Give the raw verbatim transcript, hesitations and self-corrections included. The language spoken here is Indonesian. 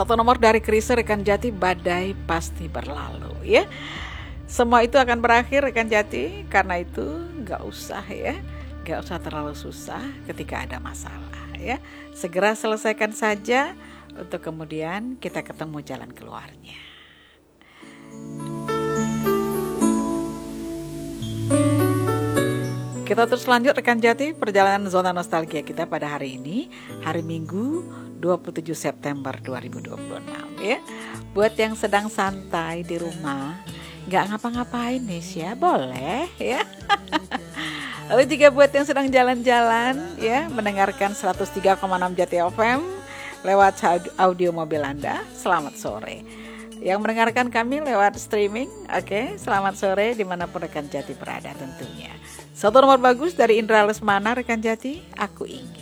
Satu nomor dari Chrisye rekan Jati, badai pasti berlalu ya. Semua itu akan berakhir rekan Jati, karena itu gak usah ya, gak usah terlalu susah ketika ada masalah ya. Segera selesaikan saja untuk kemudian kita ketemu jalan keluarnya. Kita terus lanjut rekan Jati perjalanan zona nostalgia kita pada hari ini, hari Minggu dua puluh tujuh September dua ribu dua puluh enam ya. Buat yang sedang santai di rumah, nggak ngapa-ngapain nih ya, boleh ya. Lalu juga buat yang sedang jalan-jalan ya, mendengarkan seratus tiga koma enam Jati F M lewat audio mobil Anda, selamat sore. Yang mendengarkan kami lewat streaming, oke, okay, selamat sore dimanapun rekan Jati berada tentunya. Satu nomor bagus dari Indra Lesmana rekan Jati, aku ingin.